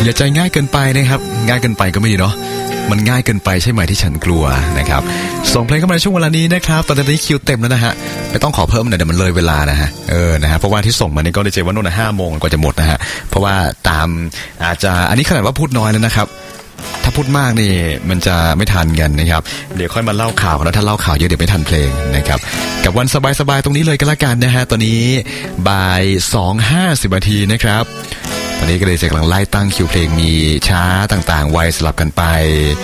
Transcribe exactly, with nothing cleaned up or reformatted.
อย่าใจง่ายเกินไปนะครับง่ายเกินไปก็ไม่ดีเนาะมันง่ายเกินไปใช่ไหมที่ฉันกลัวนะครับส่งเพลงเข้ามาในช่วงเวลานี้นะครับตอนนี้คิวเต็มแล้วนะฮะไม่ต้องขอเพิ่มหน่อยเดี๋ยวมันเลยเวลานะฮะเออนะฮะเพราะว่าที่ส่งมานี่ก็ได้เจอว่าโน่นห้าโมงกว่าจะหมดนะฮะเพราะว่าตามอาจจะอันนี้ขนาดว่าพูดน้อยแล้วนะครับถ้าพูดมากนี่มันจะไม่ทันกันนะครับเดี๋ยวค่อยมาเล่าข่าวแล้วถ้าเล่าข่าวเยอะเดี๋ยวไม่ทันเพลงนะครับกับวันสบายๆตรงนี้เลยก็แล้วกันนะฮะตอนนี้บ่ายสองห้าสิบนาทีนะครับตอนนี้ก็เลยจะกำลังไล่ตั้งคิวเพลงมีช้าต่างๆไวสลับกันไป